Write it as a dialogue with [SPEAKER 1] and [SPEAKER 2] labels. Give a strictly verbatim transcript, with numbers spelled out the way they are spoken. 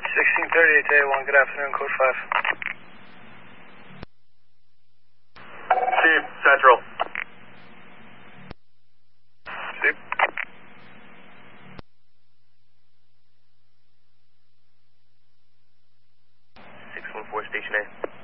[SPEAKER 1] sixteen thirty-eight to A one, good afternoon, code five.
[SPEAKER 2] Chief, Central.
[SPEAKER 1] Chief.
[SPEAKER 2] six one four, Station A.